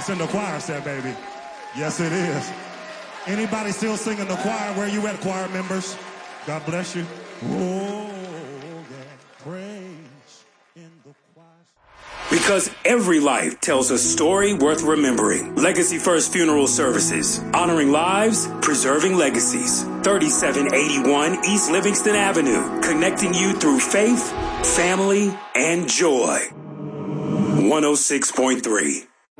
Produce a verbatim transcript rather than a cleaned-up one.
It's in the choir set, baby. Yes, it is. Anybody still singing the choir? Where you at, choir members? God bless you. Oh, yeah. Praise in the choir. Because every life tells a story worth remembering. Legacy First Funeral Services. Honoring lives, preserving legacies. thirty-seven eighty-one East Livingston Avenue. Connecting you through faith, family, and joy. one oh six point three